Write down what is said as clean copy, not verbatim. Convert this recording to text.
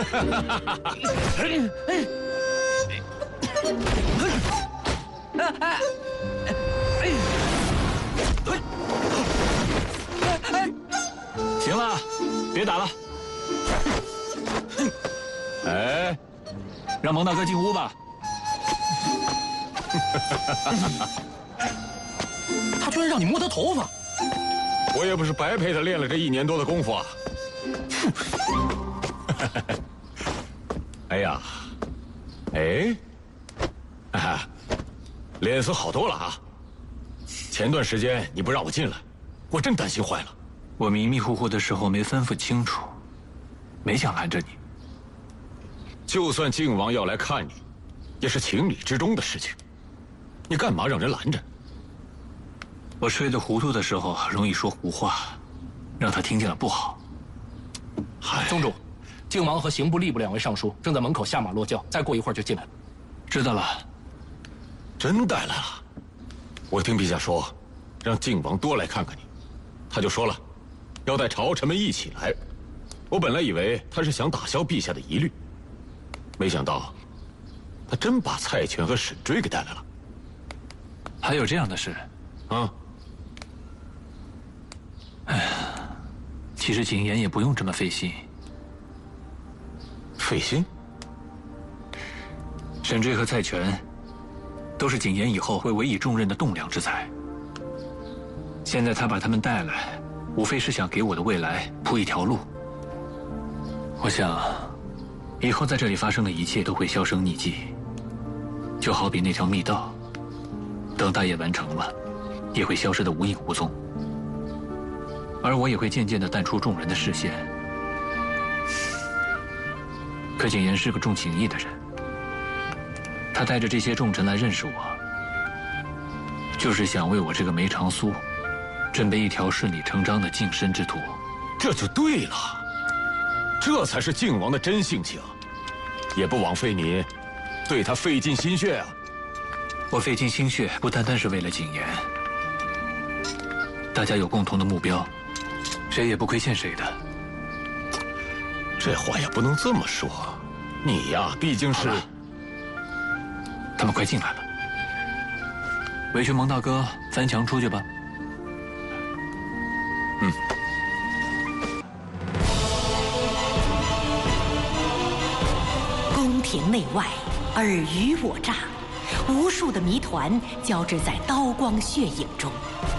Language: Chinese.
行了，别打了。哎，让蒙大哥进屋吧。 他居然让你摸他头发！ 我也不是白陪他练了这1年多的功夫啊。哎呀，哎，啊，脸色好多了啊！前段时间你不让我进来，我真担心坏了。 我迷迷糊糊的时候没吩咐清楚，没想拦着你。 就算靖王要来看你，也是情理之中的事情，你干嘛让人拦着？ 我睡得糊涂的时候容易说胡话，让他听见了不好。 宗主，靖王和刑部、吏部2位尚书正在门口下马落轿，再过一会儿就进来了。 知道了。 真带来了。我听陛下说，让靖王多来看看你，他就说了，要带朝臣们一起来。我本来以为他是想打消陛下的疑虑，没想到他真把蔡权和沈追给带来了。 还有这样的事？ 啊？ 哎呀，其实景琰也不用这么费心。 费心？ 沈追和蔡权都是景琰以后会委以重任的栋梁之才。现在他把他们带来，无非是想给我的未来铺一条路。我想，以后在这里发生的一切都会销声匿迹，就好比那条密道，等大业完成了，也会消失得无影无踪。而我也会渐渐地淡出众人的视线。可景琰是个重情义的人，他带着这些重臣来认识我，就是想为我这个梅长苏准备一条顺理成章的晋升之途。 这就对了，这才是靖王的真性情，也不枉费你对他费尽心血啊。 我费尽心血不单单是为了景琰，大家有共同的目标，谁也不亏欠谁的。 这话也不能这么说，你呀毕竟是…… 他们快进来了，委屈蒙大哥翻墙出去吧。 宫廷内外尔虞我诈，无数的谜团交织在刀光血影中。